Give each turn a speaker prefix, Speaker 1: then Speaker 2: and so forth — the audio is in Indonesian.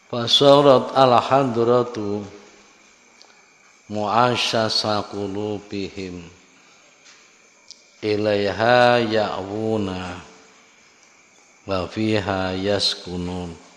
Speaker 1: Fasarat al-hadratu mu'asyasa qulubihim ilaiha ya'wuna wa fiha yaskunun.